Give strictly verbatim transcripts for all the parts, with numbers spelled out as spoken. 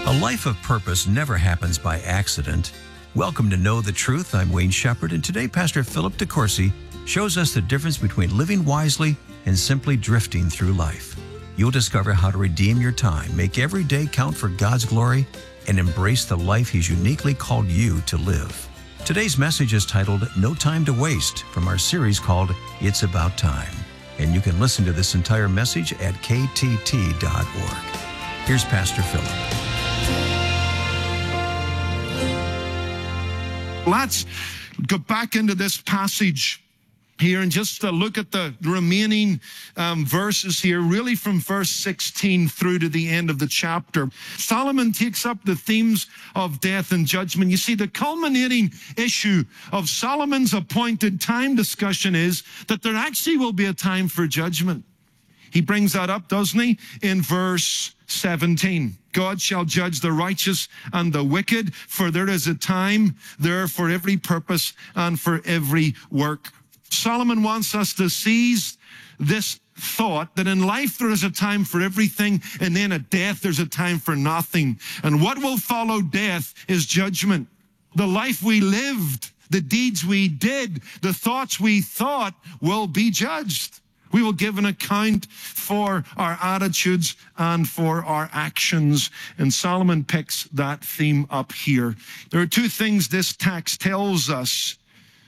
A life of purpose never happens by accident. Welcome to Know the Truth. I'm Wayne Shepherd, and today Pastor Philip DeCourcy shows us the difference between living wisely and simply drifting through life. You'll discover how to redeem your time, make every day count for God's glory, and embrace the life He's uniquely called you to live. Today's message is titled No Time to Waste from our series called It's About Time. And you can listen to this entire message at k t t dot org. Here's Pastor Philip. Let's go back into this passage here and just uh, look at the remaining um, verses here, really from verse sixteen through to the end of the chapter. Solomon takes up the themes of death and judgment. You see, the culminating issue of Solomon's appointed time discussion is that there actually will be a time for judgment. He brings that up, doesn't he, in verse seventeen. God shall judge the righteous and the wicked, for there is a time there for every purpose and for every work. Solomon wants us to seize this thought that in life there is a time for everything, and then at death there's a time for nothing. And what will follow death is judgment. The life we lived, the deeds we did, the thoughts we thought will be judged. We will give an account for our attitudes and for our actions. And Solomon picks that theme up here. There are two things this text tells us.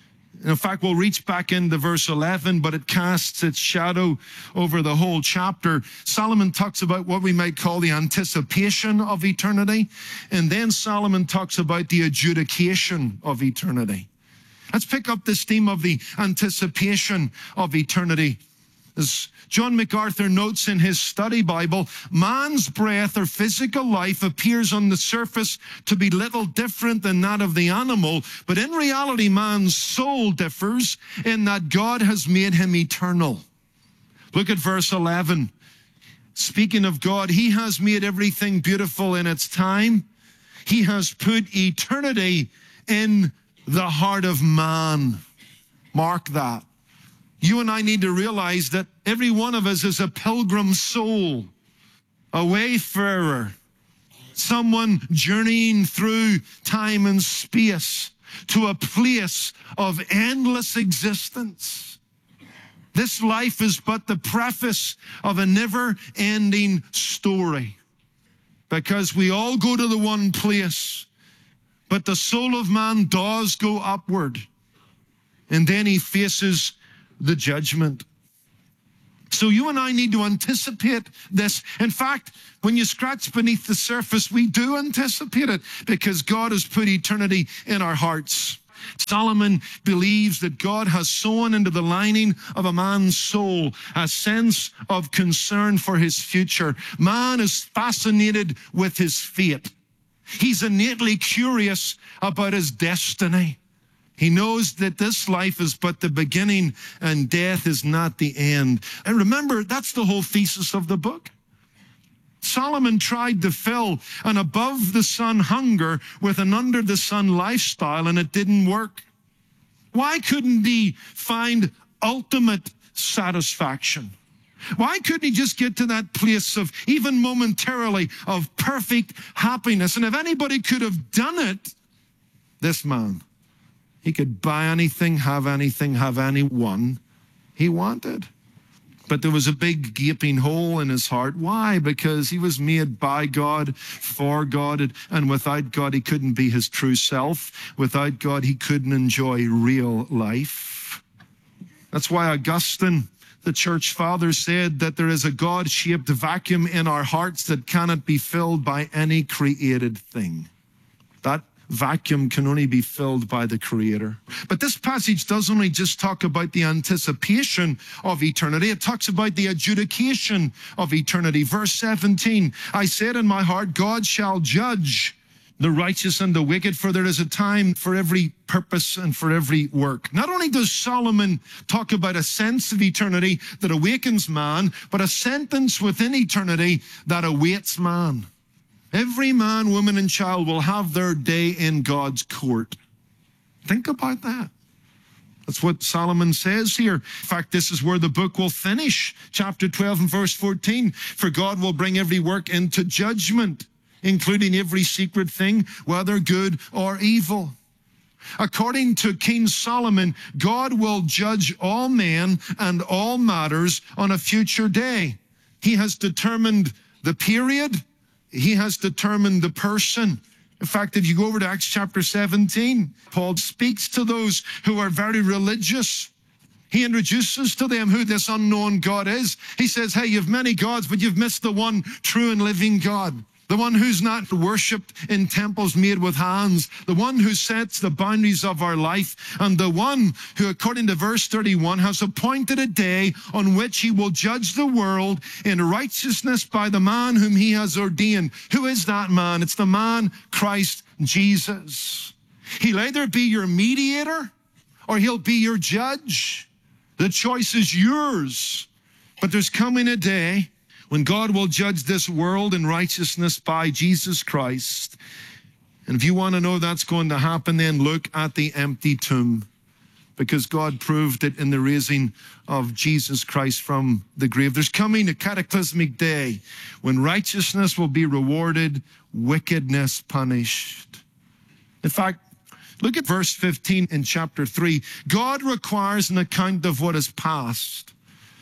In fact, we'll reach back into verse eleven, but it casts its shadow over the whole chapter. Solomon talks about what we might call the anticipation of eternity. And then Solomon talks about the adjudication of eternity. Let's pick up this theme of the anticipation of eternity. As John MacArthur notes in his study Bible, man's breath or physical life appears on the surface to be little different than that of the animal, but in reality, man's soul differs in that God has made him eternal. Look at verse eleven. Speaking of God, He has made everything beautiful in its time. He has put eternity in the heart of man. Mark that. You and I need to realize that every one of us is a pilgrim soul, a wayfarer, someone journeying through time and space to a place of endless existence. This life is but the preface of a never-ending story, because we all go to the one place, but the soul of man does go upward, and then he faces the judgment. So you and I need to anticipate this. In fact, when you scratch beneath the surface, we do anticipate it because God has put eternity in our hearts. Solomon believes that God has sown into the lining of a man's soul a sense of concern for his future. Man is fascinated with his fate. He's innately curious about his destiny. He knows that this life is but the beginning and death is not the end. And remember, that's the whole thesis of the book. Solomon tried to fill an above-the-sun hunger with an under-the-sun lifestyle, and it didn't work. Why couldn't he find ultimate satisfaction? Why couldn't he just get to that place of, even momentarily, of perfect happiness? And if anybody could have done it, this man. He could buy anything, have anything, have anyone he wanted. But there was a big gaping hole in his heart. Why? Because he was made by God, for God, and without God, he couldn't be his true self. Without God, he couldn't enjoy real life. That's why Augustine, the church father, said that there is a God-shaped vacuum in our hearts that cannot be filled by any created thing. That vacuum can only be filled by the Creator. But this passage doesn't only just talk about the anticipation of eternity, it talks about the adjudication of eternity. Verse seventeen, I said in my heart, God shall judge the righteous and the wicked, for there is a time for every purpose and for every work. Not only does Solomon talk about a sense of eternity that awakens man, but a sentence within eternity that awaits man. Every man, woman, and child will have their day in God's court. Think about that. That's what Solomon says here. In fact, this is where the book will finish. Chapter twelve and verse fourteen. For God will bring every work into judgment including every secret thing, whether good or evil. According to King Solomon, God will judge all men and all matters on a future day. He has determined the period. He has determined the person. In fact, if you go over to Acts chapter seventeen, Paul speaks to those who are very religious. He introduces to them who this unknown God is. He says, hey, you've many gods, but you've missed the one true and living God. The one who's not worshipped in temples made with hands, the one who sets the boundaries of our life, and the one who, according to verse thirty-one, has appointed a day on which he will judge the world in righteousness by the man whom he has ordained. Who is that man? It's the man, Christ Jesus. He'll either be your mediator or he'll be your judge. The choice is yours. But there's coming a day when God will judge this world in righteousness by Jesus Christ. And if you want to know that's going to happen, then look at the empty tomb, because God proved it in the raising of Jesus Christ from the grave. There's coming a cataclysmic day when righteousness will be rewarded, wickedness punished. In fact, look at verse fifteen in chapter three. God requires an account of what is past.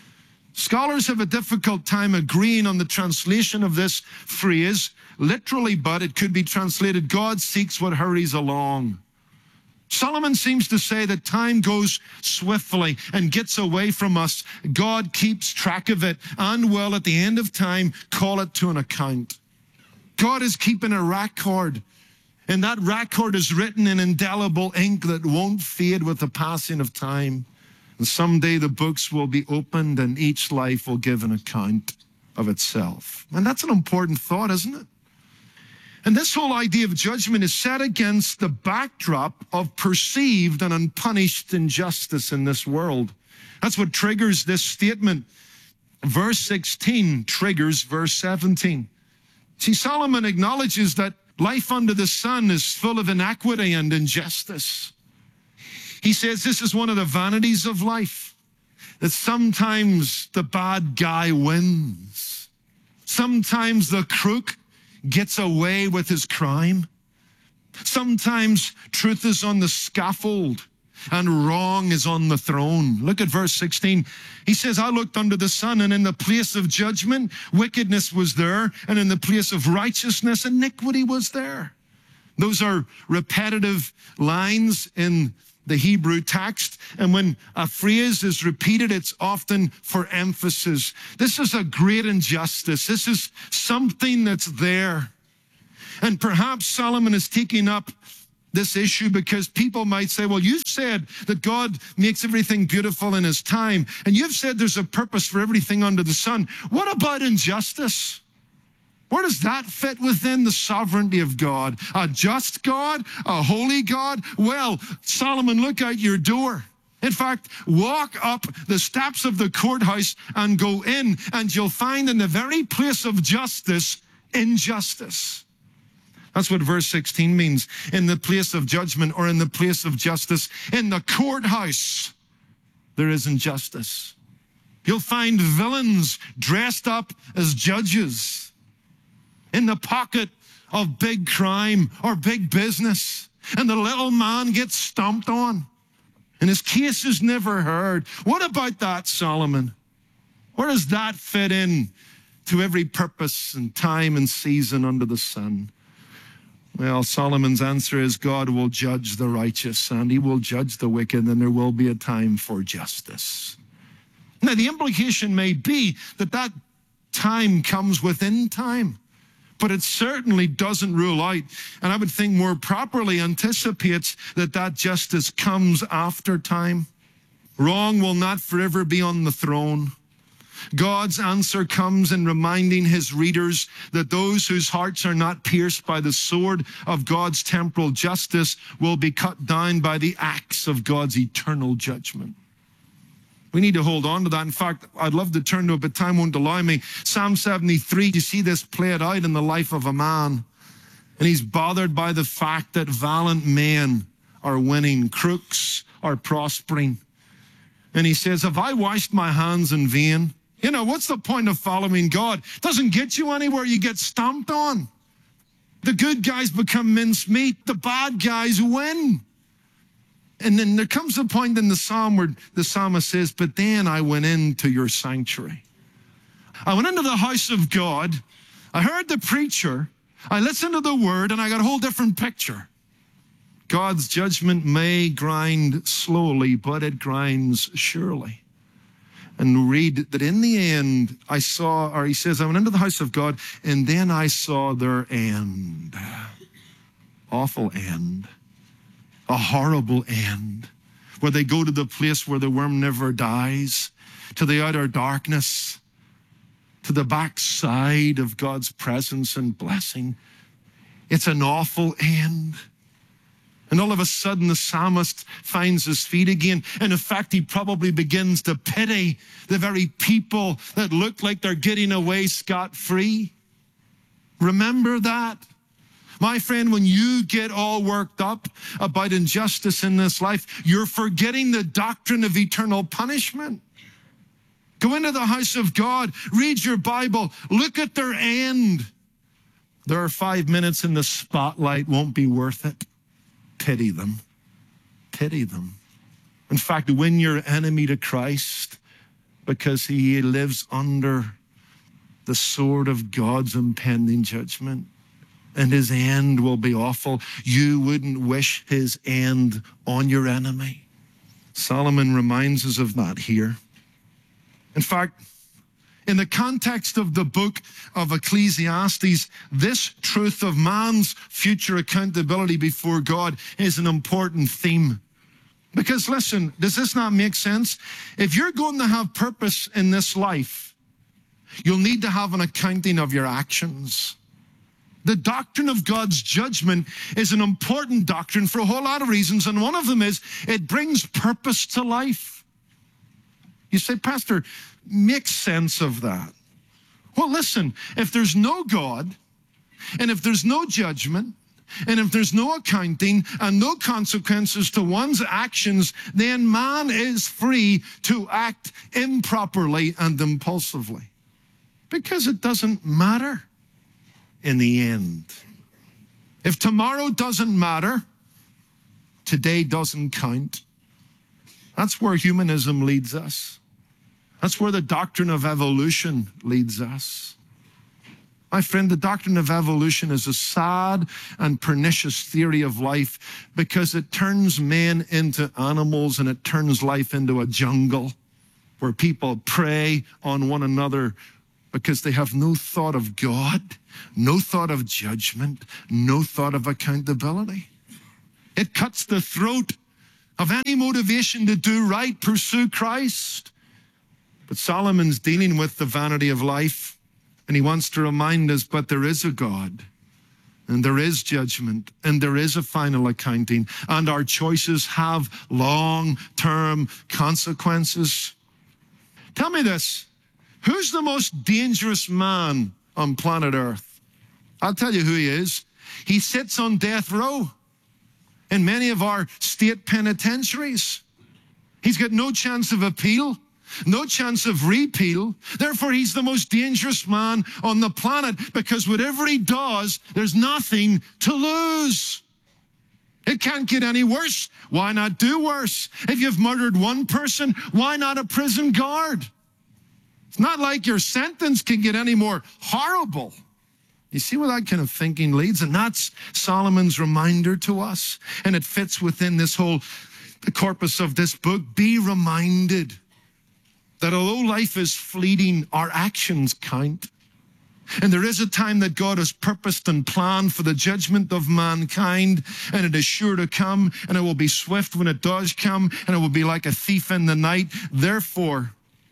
Scholars have a difficult time agreeing on the translation of this phrase, literally, but it could be translated, God seeks what hurries along. Solomon seems to say that time goes swiftly and gets away from us. God keeps track of it and will, at the end of time, call it to an account. God is keeping a record, and that record is written in indelible ink that won't fade with the passing of time. And someday the books will be opened and each life will give an account of itself. And that's an important thought, isn't it? And this whole idea of judgment is set against the backdrop of perceived and unpunished injustice in this world. That's what triggers this statement. Verse sixteen triggers verse seventeen. See, Solomon acknowledges that life under the sun is full of inequity and injustice. He says this is one of the vanities of life, that sometimes the bad guy wins. Sometimes the crook gets away with his crime. Sometimes truth is on the scaffold and wrong is on the throne. Look at verse sixteen. He says, I looked under the sun, and in the place of judgment, wickedness was there, and in the place of righteousness, iniquity was there. Those are repetitive lines in the Hebrew text, and when a phrase is repeated, it's often for emphasis. This is a great injustice. This is something that's there. And perhaps Solomon is taking up this issue because people might say, well, you said that God makes everything beautiful in his time, and you've said there's a purpose for everything under the sun. What about injustice? Where does that fit within the sovereignty of God? A just God? A holy God? Well, Solomon, look out your door. In fact, walk up the steps of the courthouse and go in, and you'll find in the very place of justice, injustice. That's what verse sixteen means. In the place of judgment, or in the place of justice, in the courthouse, there is injustice. You'll find villains dressed up as judges. In the pocket of big crime or big business, and the little man gets stomped on, and his case is never heard. What about that, Solomon? Where does that fit in to every purpose and time and season under the sun? Well, Solomon's answer is God will judge the righteous, and he will judge the wicked, and there will be a time for justice. Now, the implication may be that that time comes within time, but it certainly doesn't rule out, and I would think more properly anticipates that that justice comes after time. Wrong will not forever be on the throne. God's answer comes in reminding his readers that those whose hearts are not pierced by the sword of God's temporal justice will be cut down by the axe of God's eternal judgment. We need to hold on to that. In fact, I'd love to turn to it, but time won't allow me. Psalm seventy-three, you see this played out in the life of a man. And he's bothered by the fact that valiant men are winning, crooks are prospering. And he says, have I washed my hands in vain? You know, what's the point of following God? It doesn't get you anywhere. You get stomped on. The good guys become mincemeat. The bad guys win. And then there comes a point in the psalm where the psalmist says, but then I went into your sanctuary. I went into the house of God. I heard the preacher. I listened to the word, and I got a whole different picture. God's judgment may grind slowly, but it grinds surely. And read that in the end, I saw, or he says, I went into the house of God, and then I saw their end. Awful end. A horrible end. Where they go to the place where the worm never dies, to the outer darkness, to the backside of God's presence and blessing. It's an awful end. And all of a sudden, the psalmist finds his feet again. And in fact, he probably begins to pity the very people that look like they're getting away scot-free. Remember that. My friend, when you get all worked up about injustice in this life, you're forgetting the doctrine of eternal punishment. Go into the house of God, read your Bible, look at their end. Their five minutes in the spotlight won't be worth it. Pity them. Pity them. In fact, win your enemy to Christ because he lives under the sword of God's impending judgment. And his end will be awful. You wouldn't wish his end on your enemy. Solomon reminds us of that here. In fact, in the context of the book of Ecclesiastes, this truth of man's future accountability before God is an important theme. Because listen, does this not make sense? If you're going to have purpose in this life, you'll need to have an accounting of your actions. The doctrine of God's judgment is an important doctrine for a whole lot of reasons, and one of them is it brings purpose to life. You say, Pastor, make sense of that. Well, listen, if there's no God, and if there's no judgment, and if there's no accounting and no consequences to one's actions, then man is free to act improperly and impulsively. Because it doesn't matter in the end. If tomorrow doesn't matter, today doesn't count. That's where humanism leads us. That's where the doctrine of evolution leads us. My friend, the doctrine of evolution is a sad and pernicious theory of life because it turns men into animals and it turns life into a jungle where people prey on one another because they have no thought of God, no thought of judgment, no thought of accountability. It cuts the throat of any motivation to do right, pursue Christ. But Solomon's dealing with the vanity of life, and he wants to remind us, but there is a God, and there is judgment, and there is a final accounting, and our choices have long-term consequences. Tell me this, who's the most dangerous man on planet Earth? I'll tell you who he is. He sits on death row in many of our state penitentiaries. He's got no chance of appeal, no chance of repeal. Therefore, he's the most dangerous man on the planet because whatever he does, there's nothing to lose. It can't get any worse. Why not do worse? If you've murdered one person, why not a prison guard? It's not like your sentence can get any more horrible. You see where that kind of thinking leads? And that's Solomon's reminder to us. And it fits within this whole corpus of this book. Be reminded that although life is fleeting, our actions count. And there is a time that God has purposed and planned for the judgment of mankind, and it is sure to come, and it will be swift when it does come, and it will be like a thief in the night. Therefore,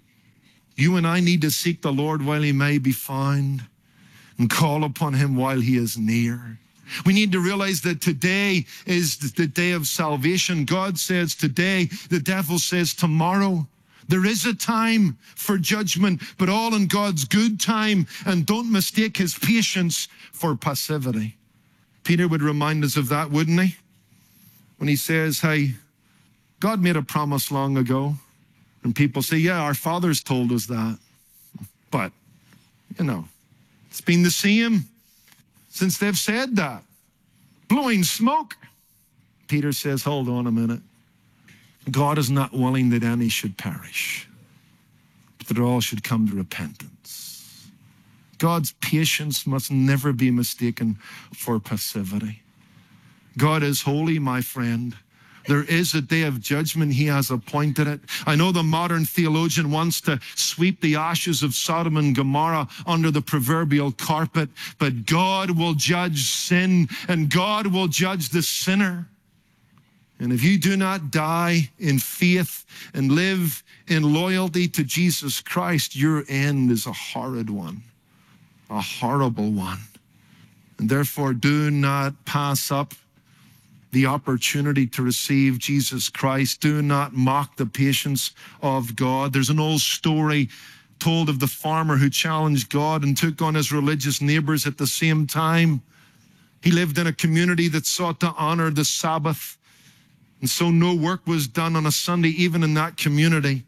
you and I need to seek the Lord while he may be found and call upon him while he is near. We need to realize that today is the day of salvation. God says today, the devil says tomorrow. There is a time for judgment, but all in God's good time, and don't mistake his patience for passivity. Peter would remind us of that, wouldn't he? When he says, hey, God made a promise long ago. And people say, yeah, our fathers told us that. But, you know, it's been the same since they've said that. Blowing smoke. Peter says, hold on a minute. God is not willing that any should perish, but that all should come to repentance. God's patience must never be mistaken for passivity. God is holy, my friend. There is a day of judgment. He has appointed it. I know the modern theologian wants to sweep the ashes of Sodom and Gomorrah under the proverbial carpet, but God will judge sin, and God will judge the sinner. And if you do not die in faith and live in loyalty to Jesus Christ, your end is a horrid one, a horrible one. And therefore, do not pass up the opportunity to receive Jesus Christ. Do not mock the patience of God. There's an old story told of the farmer who challenged God and took on his religious neighbors at the same time. He lived in a community that sought to honor the Sabbath, and so no work was done on a Sunday, even in that community.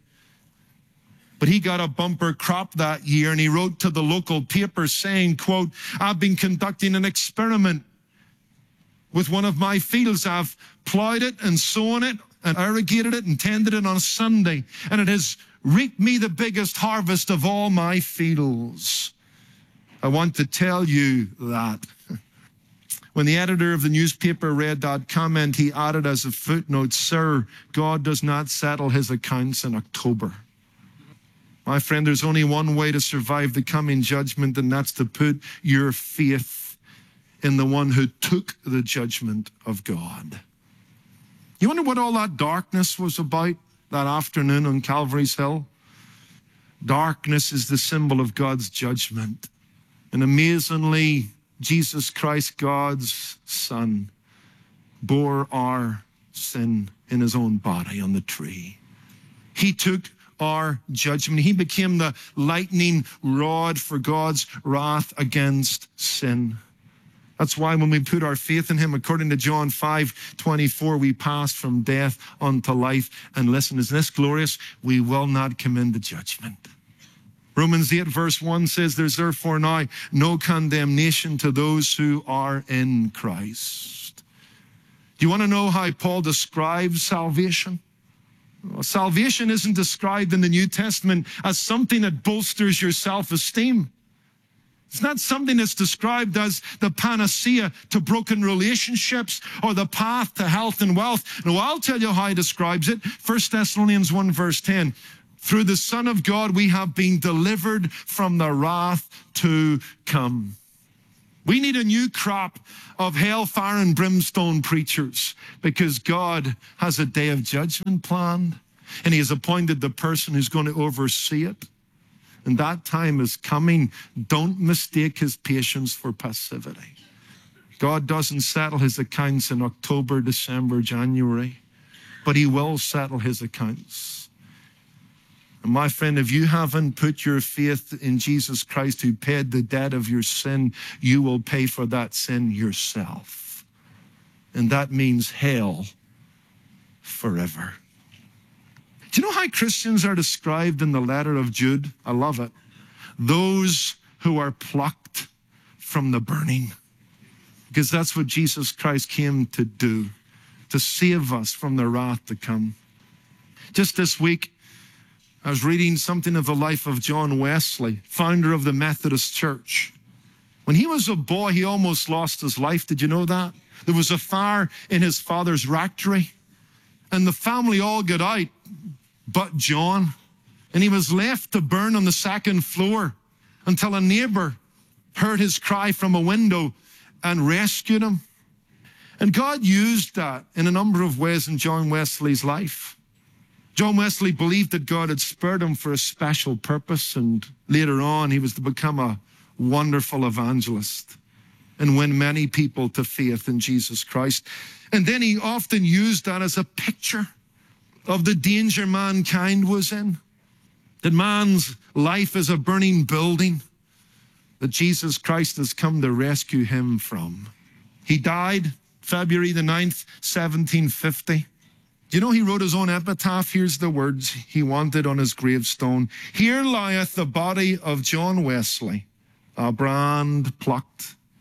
But he got a bumper crop that year, and he wrote to the local paper saying, quote, I've been conducting an experiment with one of my fields. I've plowed it and sown it and irrigated it and tended it on a Sunday, and it has reaped me the biggest harvest of all my fields. I want to tell you that. When the editor of the newspaper read that comment, he added as a footnote, Sir, God does not settle his accounts in October. My friend, there's only one way to survive the coming judgment, and that's to put your faith in the one who took the judgment of God. You wonder what all that darkness was about that afternoon on Calvary's Hill? Darkness is the symbol of God's judgment. And amazingly, Jesus Christ, God's Son, bore our sin in his own body on the tree. He took our judgment. He became the lightning rod for God's wrath against sin. That's why when we put our faith in him, according to John five twenty-four, we pass from death unto life. And listen, isn't this glorious? We will not come into judgment. Romans eight verse one says, there's therefore now no condemnation to those who are in Christ. Do you want to know how Paul describes salvation? Well, salvation isn't described in the New Testament as something that bolsters your self-esteem. It's not something that's described as the panacea to broken relationships or the path to health and wealth. No, I'll tell you how he describes it. First Thessalonians one verse ten. Through the Son of God, we have been delivered from the wrath to come. We need a new crop of hellfire and brimstone preachers because God has a day of judgment planned, and he has appointed the person who's going to oversee it. And that time is coming. Don't mistake his patience for passivity. God doesn't settle his accounts in October, December, January, but he will settle his accounts. And my friend, if you haven't put your faith in Jesus Christ who paid the debt of your sin, you will pay for that sin yourself. And that means hell forever. Do you know how Christians are described in the letter of Jude? I love it. Those who are plucked from the burning. Because that's what Jesus Christ came to do, to save us from the wrath to come. Just this week, I was reading something of the life of John Wesley, founder of the Methodist Church. When he was a boy, he almost lost his life. Did you know that? There was a fire in his father's rectory, and the family all got out but John. And he was left to burn on the second floor until a neighbor heard his cry from a window and rescued him. And God used that in a number of ways in John Wesley's life. John Wesley believed that God had spared him for a special purpose, and later on he was to become a wonderful evangelist and win many people to faith in Jesus Christ. And then he often used that as a picture of the danger mankind was in, that man's life is a burning building that Jesus Christ has come to rescue him from. He died February the ninth, seventeen fifty. Do you know he wrote his own epitaph? Here's the words he wanted on his gravestone. Here lieth the body of John Wesley, a brand plucked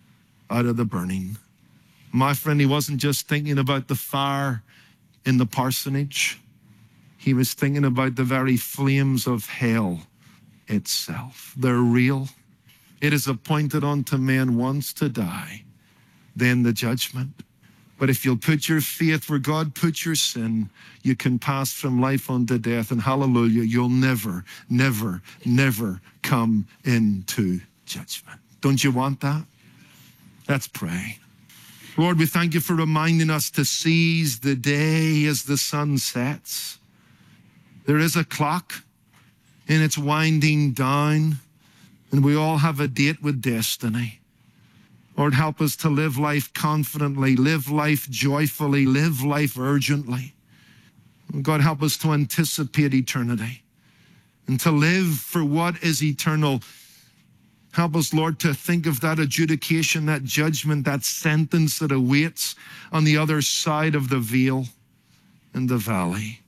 out of the burning. My friend, he wasn't just thinking about the fire in the parsonage. He was thinking about the very flames of hell itself. They're real. It is appointed unto man once to die, then the judgment. But if you'll put your faith where God put your sin, you can pass from life unto death. And hallelujah, you'll never, never, never come into judgment. Don't you want that? Let's pray. Lord, we thank you for reminding us to seize the day as the sun sets. There is a clock, and it's winding down, and we all have a date with destiny. Lord, help us to live life confidently, live life joyfully, live life urgently. God, help us to anticipate eternity and to live for what is eternal. Help us, Lord, to think of that adjudication, that judgment, that sentence that awaits on the other side of the veil and the valley.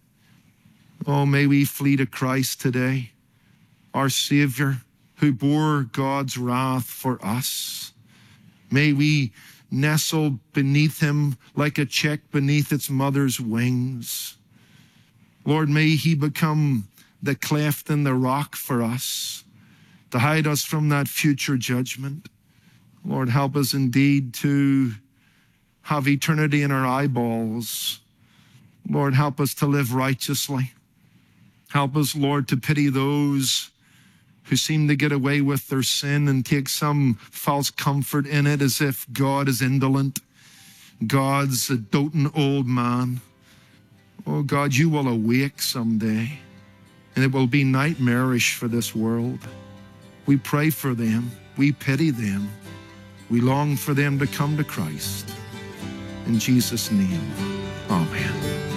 Oh, may we flee to Christ today, our Savior, who bore God's wrath for us. May we nestle beneath him like a chick beneath its mother's wings. Lord, may he become the cleft in the rock for us, to hide us from that future judgment. Lord, help us indeed to have eternity in our eyeballs. Lord, help us to live righteously. Help us, Lord, to pity those who seem to get away with their sin and take some false comfort in it as if God is indolent. God's a doting old man. Oh, God, you will awake someday, and it will be nightmarish for this world. We pray for them. We pity them. We long for them to come to Christ. In Jesus' name, amen.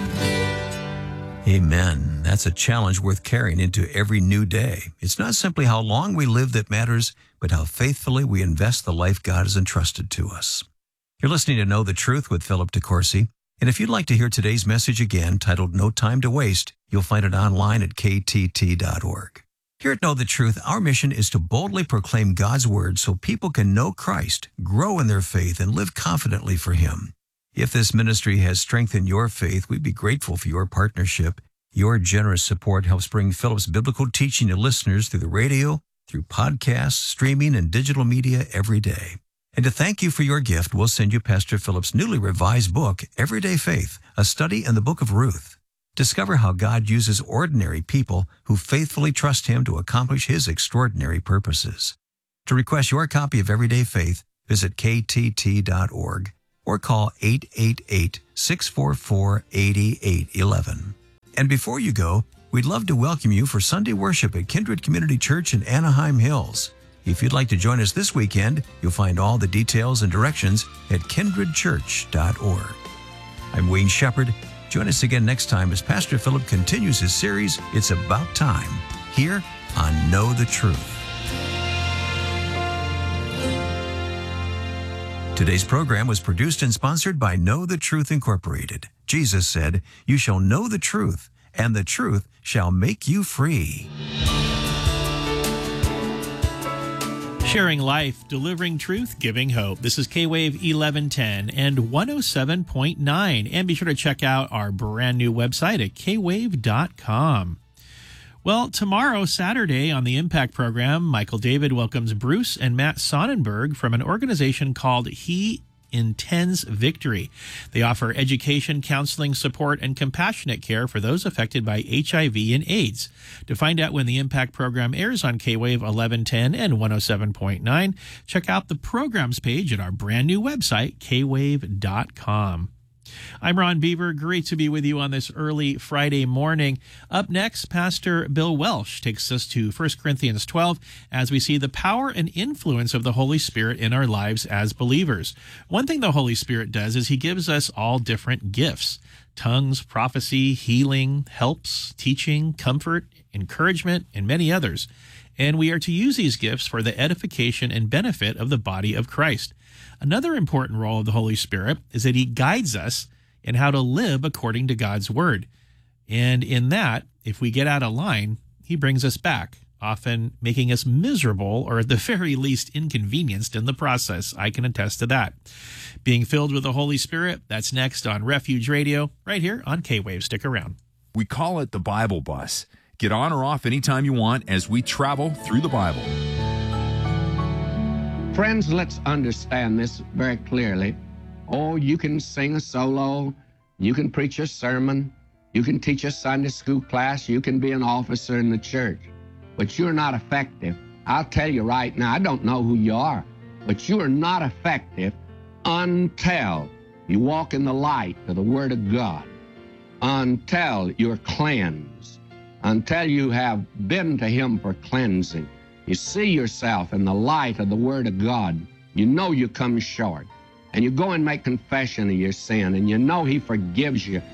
Amen. That's a challenge worth carrying into every new day. It's not simply how long we live that matters, but how faithfully we invest the life God has entrusted to us. You're listening to Know the Truth with Philip DeCourcy. And if you'd like to hear today's message again, titled No Time to Waste, you'll find it online at k t t dot org. Here at Know the Truth, our mission is to boldly proclaim God's word so people can know Christ, grow in their faith, and live confidently for him. If this ministry has strengthened your faith, we'd be grateful for your partnership. Your generous support helps bring Philip's biblical teaching to listeners through the radio, through podcasts, streaming, and digital media every day. And to thank you for your gift, we'll send you Pastor Philip's newly revised book, Everyday Faith, a study in the book of Ruth. Discover how God uses ordinary people who faithfully trust him to accomplish his extraordinary purposes. To request your copy of Everyday Faith, visit k t t dot org or call eight eight eight, six four four, eight eight one one. And before you go, we'd love to welcome you for Sunday worship at Kindred Community Church in Anaheim Hills. If you'd like to join us this weekend, you'll find all the details and directions at kindred church dot org. I'm Wayne Shepherd. Join us again next time as Pastor Philip continues his series, It's About Time, here on Know the Truth. Today's program was produced and sponsored by Know the Truth Incorporated. Jesus said, "You shall know the truth, and the truth shall make you free." Sharing life, delivering truth, giving hope. This is K-Wave eleven ten and one oh seven point nine. And be sure to check out our brand new website at k wave dot com. Well, tomorrow, Saturday, on the Impact program, Michael David welcomes Bruce and Matt Sonnenberg from an organization called He Intends Victory. They offer education, counseling, support, and compassionate care for those affected by H I V and AIDS. To find out when the Impact program airs on K-Wave eleven ten and one oh seven point nine, check out the programs page at our brand new website, k wave dot com. I'm Ron Beaver. Great to be with you on this early Friday morning. Up next, Pastor Bill Welsh takes us to First Corinthians twelve as we see the power and influence of the Holy Spirit in our lives as believers. One thing the Holy Spirit does is he gives us all different gifts: tongues, prophecy, healing, helps, teaching, comfort, encouragement, and many others. And we are to use these gifts for the edification and benefit of the body of Christ. Another important role of the Holy Spirit is that he guides us in how to live according to God's word. And in that, if we get out of line, he brings us back often making us miserable or at the very least inconvenienced in the process. I can attest to that. Being filled with the Holy Spirit, that's next on Refuge Radio, right here on K-Wave. Stick around. We call it the Bible Bus. Get on or off anytime you want as we travel through the Bible. Friends, let's understand this very clearly. Oh, you can sing a solo, you can preach a sermon, you can teach a Sunday school class, you can be an officer in the church, but you're not effective. I'll tell you right now, I don't know who you are, but you are not effective until you walk in the light of the Word of God, until you're cleansed, until you have been to Him for cleansing. You see yourself in the light of the Word of God. You know you come short, and you go and make confession of your sin, and you know He forgives you.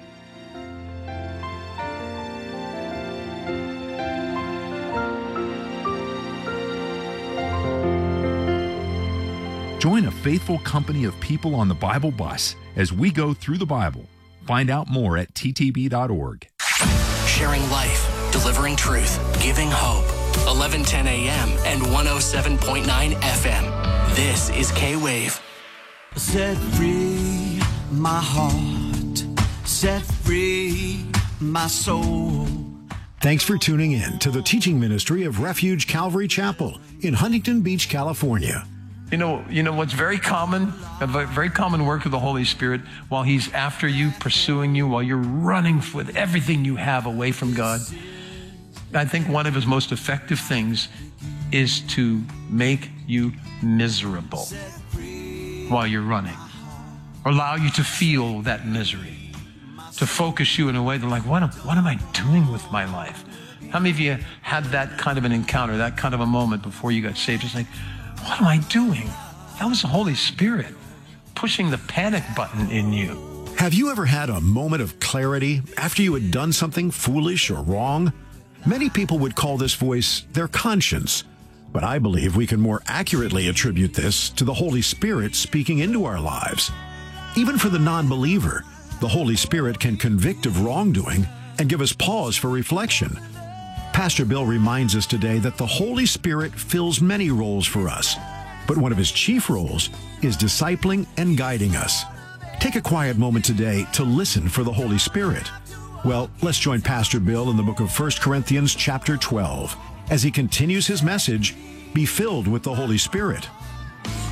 Join a faithful company of people on the Bible Bus as we go through the Bible. Find out more at T T B dot org. Sharing life, delivering truth, giving hope. eleven ten a.m. and one oh seven point nine F M. This is K-Wave. Set free my heart, set free my soul. Thanks for tuning in to the teaching ministry of Refuge Calvary Chapel in Huntington Beach, California. You know, you know what's very common, a very common work of the Holy Spirit while He's after you, pursuing you, while you're running with everything you have away from God. I think one of His most effective things is to make you miserable while you're running, or allow you to feel that misery, to focus you in a way that like, what am, what am I doing with my life? How many of you had that kind of an encounter, that kind of a moment before you got saved? It's like, what am I doing? That was the Holy Spirit pushing the panic button in you. Have you ever had a moment of clarity after you had done something foolish or wrong? Many people would call this voice their conscience, but I believe we can more accurately attribute this to the Holy Spirit speaking into our lives. Even for the non-believer, the Holy Spirit can convict of wrongdoing and give us pause for reflection. Pastor Bill reminds us today that the Holy Spirit fills many roles for us, but one of His chief roles is discipling and guiding us. Take a quiet moment today to listen for the Holy Spirit. Well, let's join Pastor Bill in the book of First Corinthians chapter twelve as he continues his message, Be Filled with the Holy Spirit.